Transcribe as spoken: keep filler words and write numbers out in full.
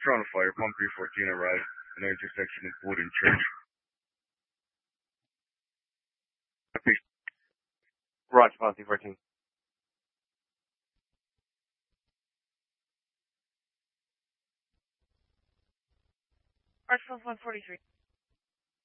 Toronto Fire, Palm three fourteen arrived at the intersection of Wood and Church. Roger, Palm three fourteen. Archibald one forty-three.